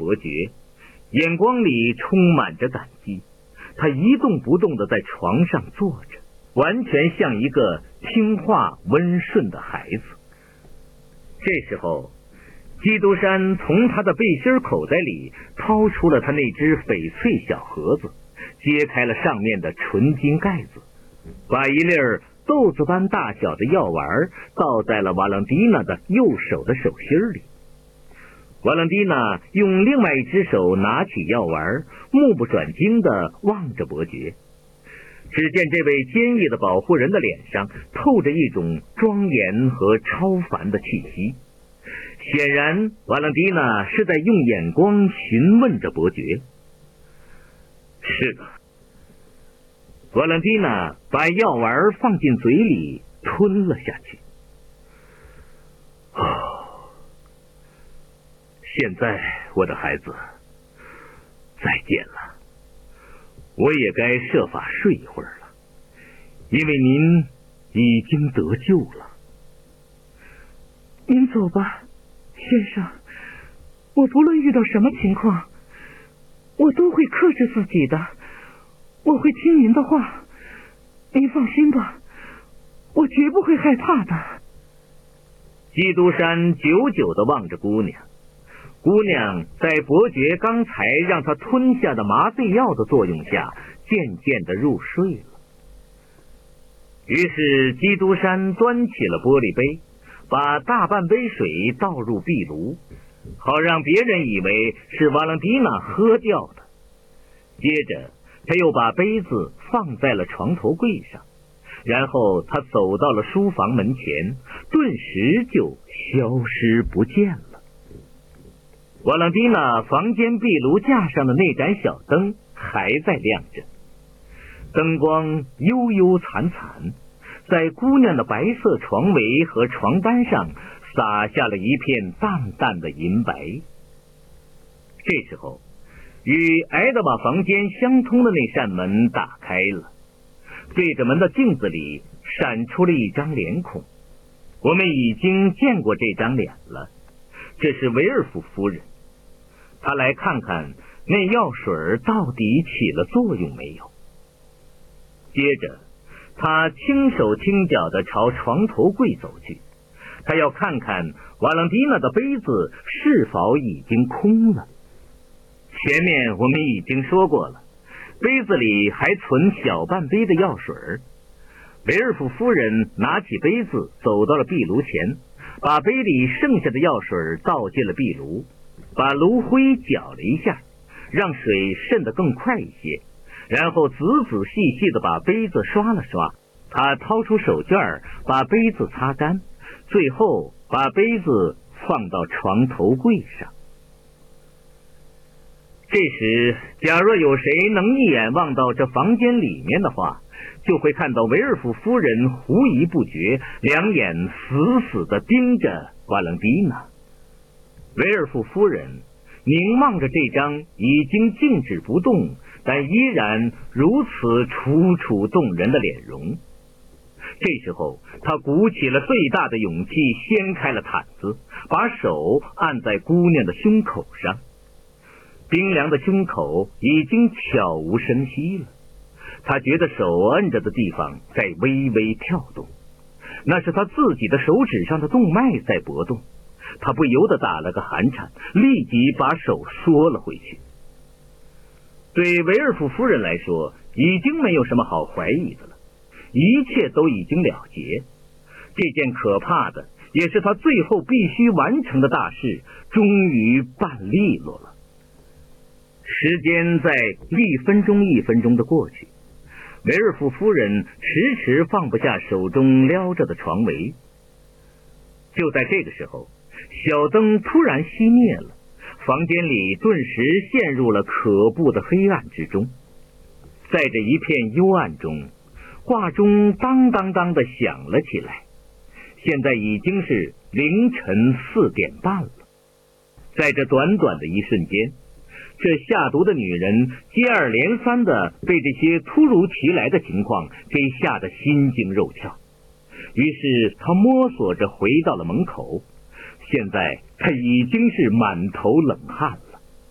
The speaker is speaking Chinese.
伯爵，眼光里充满着感激。他一动不动地在床上坐着，完全像一个听话温顺的孩子。这时候，基督山从他的背心口袋里掏出了他那只翡翠小盒子，揭开了上面的纯金盖子，把一粒豆子般大小的药丸倒在了瓦朗蒂娜的右手的手心里。瓦朗蒂娜用另外一只手拿起药丸，目不转睛地望着伯爵。只见这位坚毅的保护人的脸上透着一种庄严和超凡的气息。显然，瓦朗蒂娜是在用眼光询问着伯爵。是的。瓦朗蒂娜把药丸放进嘴里吞了下去。现在，我的孩子，再见了。我也该设法睡一会儿了，因为您已经得救了。 您走吧，先生。我不论遇到什么情况，我都会克制自己的，我会听您的话。您放心吧，我绝不会害怕的。 基督山久久地望着姑娘。姑娘在伯爵刚才让她吞下的麻醉药的作用下，渐渐地入睡了。于是基督山端起了玻璃杯，把大半杯水倒入壁炉，好让别人以为是瓦朗蒂娜喝掉的。接着他又把杯子放在了床头柜上，然后他走到了书房门前，顿时就消失不见了。瓦朗蒂娜房间壁炉架上的那盏小灯还在亮着，灯光幽幽惨惨，在姑娘的白色床围和床单上洒下了一片淡淡的银白。这时候，与埃德玛房间相通的那扇门打开了，对着门的镜子里闪出了一张脸孔。我们已经见过这张脸了，这是维尔夫夫人。她来看看那药水到底起了作用没有。接着她轻手轻脚地朝床头柜走去，她要看看瓦朗蒂娜的杯子是否已经空了。前面我们已经说过了，杯子里还存小半杯的药水。维尔夫夫人拿起杯子走到了壁炉前，把杯里剩下的药水倒进了壁炉，把炉灰搅了一下，让水渗得更快一些，然后仔仔细细地把杯子刷了刷。她掏出手绢把杯子擦干，最后把杯子放到床头柜上。这时，假若有谁能一眼望到这房间里面的话，就会看到维尔夫夫人狐疑不决，两眼死死地盯着瓦朗蒂娜。维尔夫夫人凝望着这张已经静止不动但依然如此楚楚动人的脸容。这时候他鼓起了最大的勇气，掀开了毯子，把手按在姑娘的胸口上。冰凉的胸口已经悄无声息了，他觉得手摁着的地方在微微跳动，那是他自己的手指上的动脉在搏动。他不由得打了个寒颤，立即把手缩了回去。对维尔夫夫人来说，已经没有什么好怀疑的了，一切都已经了结。这件可怕的，也是他最后必须完成的大事，终于办利落了。时间在一分钟一分钟的过去，维尔夫夫人迟迟放不下手中撩着的床围。就在这个时候，小灯突然熄灭了，房间里顿时陷入了可怖的黑暗之中。在这一片幽暗中，挂钟当当当地响了起来。现在已经是凌晨4点半了。在这短短的一瞬间，这下毒的女人接二连三地被这些突如其来的情况给吓得心惊肉跳。于是她摸索着回到了门口，现在她已经是满头冷汗了。